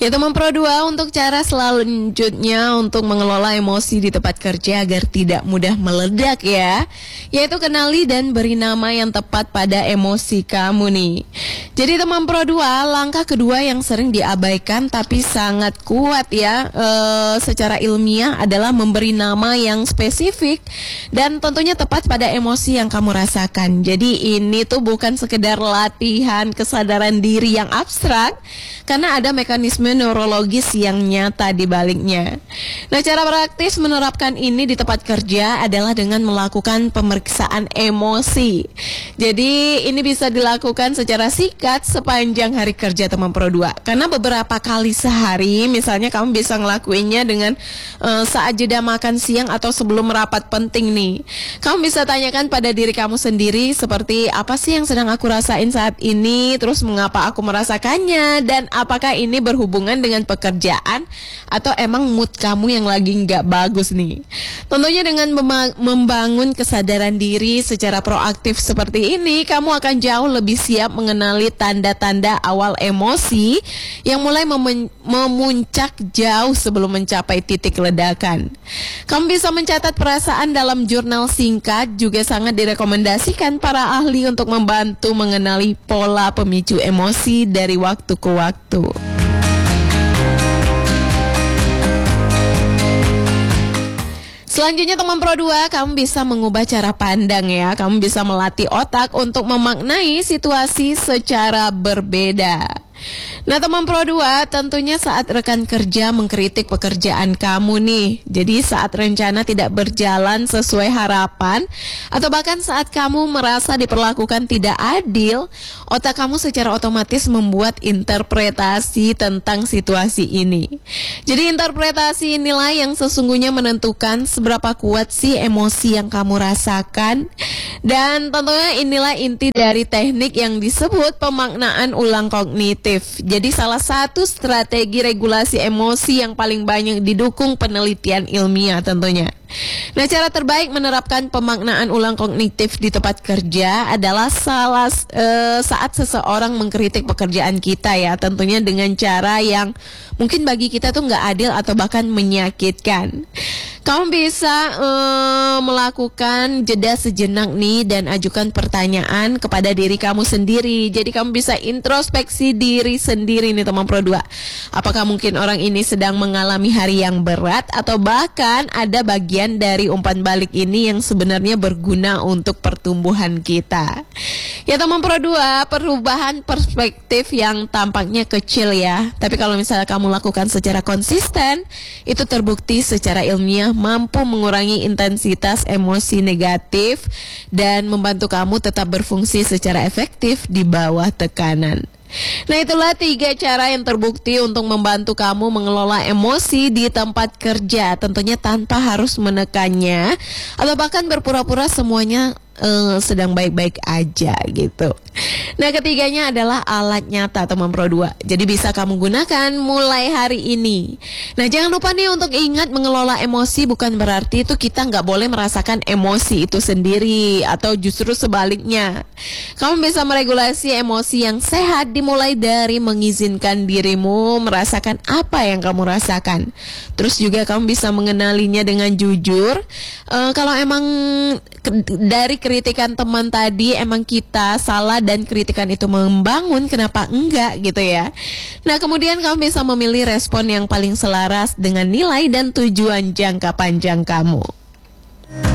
Ya teman Pro 2, untuk cara selanjutnya untuk mengelola emosi di tempat kerja agar tidak mudah meledak ya, yaitu kenali dan beri nama yang tepat pada emosi kamu nih. Jadi teman Pro 2, langkah kedua yang sering diabaikan tapi sangat kuat ya secara ilmiah adalah memberi nama yang spesifik dan tentunya tepat pada emosi yang kamu rasakan. Jadi ini tuh bukan sekedar latihan kesadaran diri yang abstrak, karena ada mekanisme neurologis yang nyata di baliknya. Nah, cara praktis menerapkan ini di tempat kerja adalah dengan melakukan pemeriksaan emosi. Jadi, ini bisa dilakukan secara singkat sepanjang hari kerja teman Pro 2. Karena beberapa kali sehari, misalnya kamu bisa ngelakuinnya dengan saat jeda makan siang atau sebelum rapat penting nih. Kamu bisa tanyakan pada diri kamu sendiri seperti apa sih yang sedang aku rasain saat ini, terus mengapa aku merasakannya, dan apakah ini berhubungan dengan pekerjaan atau emang mood kamu yang lagi nggak bagus nih. Tentunya dengan membangun kesadaran diri secara proaktif seperti ini, kamu akan jauh lebih siap mengenali tanda-tanda awal emosi yang mulai memuncak jauh sebelum mencapai titik ledakan. Kamu bisa mencatat perasaan dalam jurnal singkat, juga sangat direkomendasikan para ahli untuk membantu mengenali pola pemicu emosi dari waktu ke waktu. Selanjutnya teman Pro 2, kamu bisa mengubah cara pandang ya. Kamu bisa melatih otak untuk memaknai situasi secara berbeda. Nah teman Pro 2, tentunya saat rekan kerja mengkritik pekerjaan kamu nih, jadi saat rencana tidak berjalan sesuai harapan, atau bahkan saat kamu merasa diperlakukan tidak adil, otak kamu secara otomatis membuat interpretasi tentang situasi ini. Jadi interpretasi inilah yang sesungguhnya menentukan seberapa kuat sih emosi yang kamu rasakan. Dan tentunya inilah inti dari teknik yang disebut pemaknaan ulang kognitif. Jadi salah satu strategi regulasi emosi yang paling banyak didukung penelitian ilmiah tentunya. Nah, cara terbaik menerapkan pemaknaan ulang kognitif di tempat kerja adalah saat seseorang mengkritik pekerjaan kita ya, tentunya dengan cara yang mungkin bagi kita tuh nggak adil atau bahkan menyakitkan. Kamu bisa melakukan jeda sejenak nih dan ajukan pertanyaan kepada diri kamu sendiri. Jadi kamu bisa introspeksi diri sendiri nih teman Pro 2. Apakah mungkin orang ini sedang mengalami hari yang berat, atau bahkan ada bagian dari umpan balik ini yang sebenarnya berguna untuk pertumbuhan kita. Ya teman Pro 2, perubahan perspektif yang tampaknya kecil ya, tapi kalau misalnya kamu lakukan secara konsisten, itu terbukti secara ilmiah mampu mengurangi intensitas emosi negatif dan membantu kamu tetap berfungsi secara efektif di bawah tekanan. Nah, itulah 3 cara yang terbukti untuk membantu kamu mengelola emosi di tempat kerja, tentunya tanpa harus menekannya atau bahkan berpura-pura semuanya sedang baik-baik aja gitu. Nah, ketiganya adalah alat nyata teman Pro 2. Jadi bisa kamu gunakan mulai hari ini. Nah, jangan lupa nih untuk ingat, mengelola emosi bukan berarti itu kita nggak boleh merasakan emosi itu sendiri, atau justru sebaliknya. Kamu bisa meregulasi emosi yang sehat dimulai dari mengizinkan dirimu merasakan apa yang kamu rasakan. Terus juga kamu bisa mengenalinya dengan jujur. Kalau emang dari kritikan teman tadi emang kita salah dan kritikan itu membangun, kenapa enggak gitu ya. Nah, kemudian kamu bisa memilih respon yang paling selaras dengan nilai dan tujuan jangka panjang kamu.